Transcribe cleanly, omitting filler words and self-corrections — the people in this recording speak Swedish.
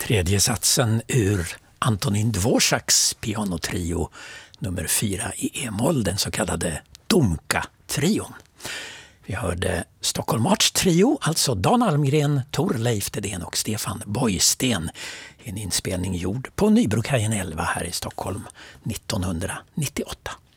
Tredje satsen ur Antonín Dvořáks pianotrio nummer 4 i e-moll, den så kallade Dumka-trion. Vi hörde Stockholm Arts trio, alltså Dan Almgren, Tor Leifvedén och Stefan Boysten. En inspelning gjord på Nybrokajen 11 här i Stockholm 1998.